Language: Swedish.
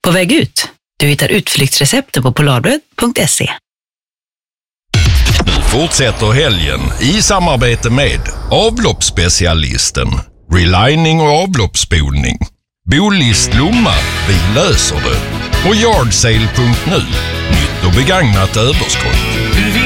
På väg ut. Du hittar utflyktsrecepten på polarbröd.se. Nu fortsätter helgen i samarbete med avloppsspecialisten, relining och avloppsspolning, Bolist Lomma, vi löser det, och Yardsale.nu, nytt och begagnat överskott.